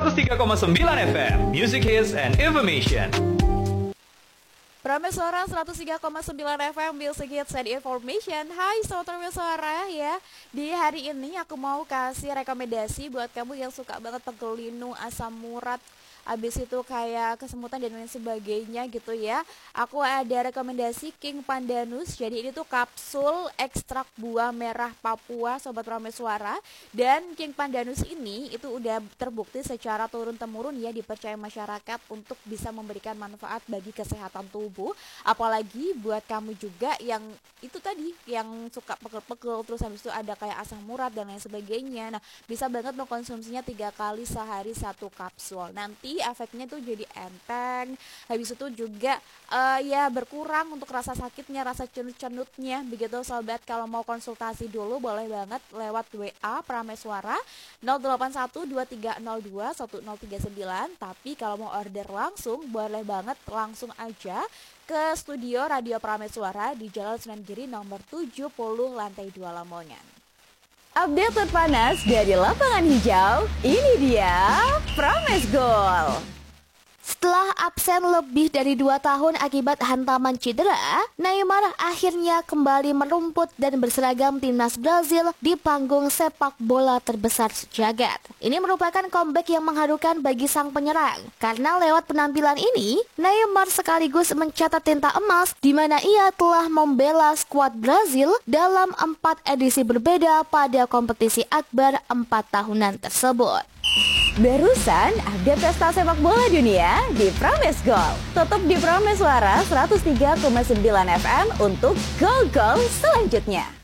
103,9 FM, Music Hits and Information. Prameswara 103,9 FM, Music Hits and Information. Hai Sobat Prameswara ya. Di hari ini aku mau kasih rekomendasi buat kamu yang suka banget pegel linu, asam urat, abis itu kayak kesemutan dan lain sebagainya gitu ya. Aku ada rekomendasi King Pandanus. Jadi ini tuh kapsul ekstrak buah merah Papua Sobat Prameswara. Dan King Pandanus ini itu udah terbukti secara turun-temurun ya, dipercaya masyarakat untuk bisa memberikan manfaat bagi kesehatan tubuh. Apalagi buat kamu juga yang itu tadi, yang suka pegel-pegel, terus habis itu ada kayak asam urat dan lain sebagainya. Nah, bisa banget mengkonsumsinya 3 kali sehari 1 kapsul. Nanti efeknya tuh jadi enteng, habis itu juga ya berkurang untuk rasa sakitnya, rasa cenut-cenutnya begitu sobat. Kalau mau konsultasi dulu boleh banget lewat WA Prameswara 0812302139. Tapi kalau mau order langsung boleh banget langsung aja ke studio Radio Prameswara di Jalan Sunan Giri nomor 70 lantai 2 Lamongan. Update terpanas dari lapangan hijau, ini dia Prames Gol. Setelah absen lebih dari 2 tahun akibat hantaman cedera, Neymar akhirnya kembali merumput dan berseragam timnas Brazil di panggung sepak bola terbesar sejagat. Ini merupakan comeback yang mengharukan bagi sang penyerang, karena lewat penampilan ini, Neymar sekaligus mencatat tinta emas di mana ia telah membela skuad Brazil dalam 4 edisi berbeda pada kompetisi akbar 4 tahunan tersebut. Barusan update pesta sepak bola dunia di Prames Gol. Tutup di Prameswara 103,9 FM untuk gol-gol selanjutnya.